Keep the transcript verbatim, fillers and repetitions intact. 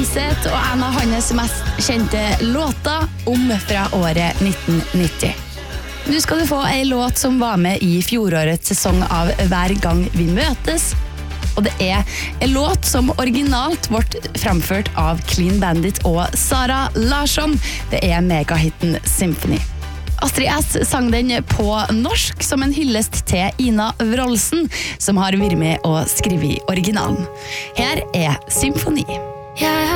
Hemseth og en av hans mest kjente låter om fra året nitten nitti. Nå skal du få en låt som var med i fjorårets sesong av Hver gang vi møtes, og det er en låt som originalt ble fremført av Clean Bandit og Sara Larsson. Det er megahitten Symphony. Astrid S sang den på norsk som en hyllest til Ina Wroldsen, som har vært med og skrevet originalen. Her er Symphony.